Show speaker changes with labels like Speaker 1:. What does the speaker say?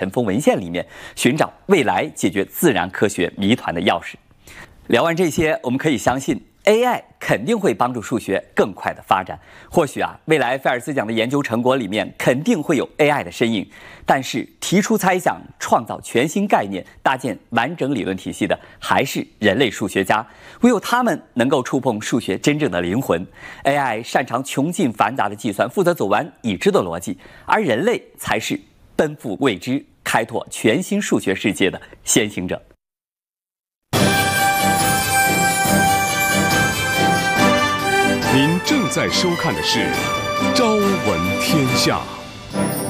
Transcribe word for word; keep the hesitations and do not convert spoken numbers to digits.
Speaker 1: 尘封文献里面，寻找未来解决自然科学谜团的钥匙。聊完这些，我们可以相信 A I 肯定会帮助数学更快的发展。或许啊，未来菲尔兹奖的研究成果里面肯定会有 A I 的身影。但是提出猜想、创造全新概念、搭建完整理论体系的，还是人类数学家。唯有他们能够触碰数学真正的灵魂。A I 擅长穷尽繁杂的计算，负责走完已知的逻辑，而人类才是奔赴未知、开拓全新数学世界的先行者。
Speaker 2: 您正在收看的是《朝闻天下》。